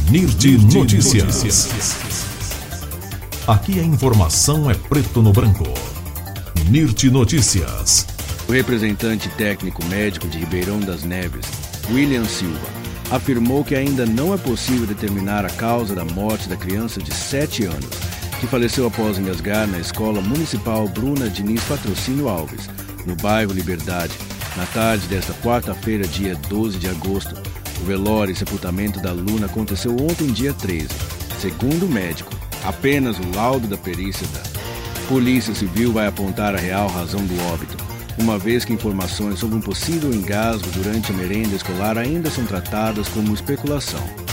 NIRT Notícias. Aqui a informação é preto no branco. NIRT Notícias. O representante técnico médico de Ribeirão das Neves, William Silva, afirmou que ainda não é possível determinar a causa da morte da criança de 7 anos, que faleceu após engasgar na Escola Municipal Bruna Diniz Patrocínio Alves, no bairro Liberdade, na tarde desta quarta-feira, dia 12 de agosto. O velório e sepultamento da aluna aconteceu ontem, dia 13. Segundo o médico, apenas o laudo da perícia da Polícia Civil vai apontar a real razão do óbito, uma vez que informações sobre um possível engasgo durante a merenda escolar ainda são tratadas como especulação.